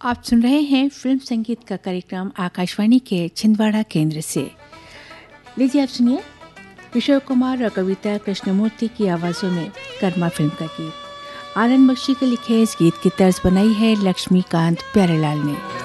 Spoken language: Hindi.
आप सुन रहे हैं फिल्म संगीत का कार्यक्रम आकाशवाणी के छिंदवाड़ा केंद्र से। लीजिए आप सुनिए किशोर कुमार और कविता कृष्णमूर्ति की आवाज़ों में कर्मा फिल्म का गीत। आनंद बख्शी के लिखे इस गीत की तर्ज बनाई है लक्ष्मीकांत प्यारेलाल ने।